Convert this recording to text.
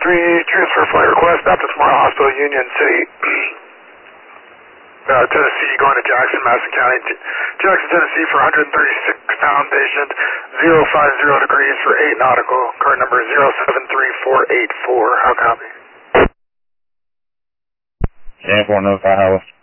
transfer flight request, Baptist Memorial Hospital, Union City, Tennessee, going to Jackson, Madison County. Jackson, Tennessee for 136-pound patient, 050 degrees for 8 nautical, current number 073484. How copy? Jan 4 notify Howard.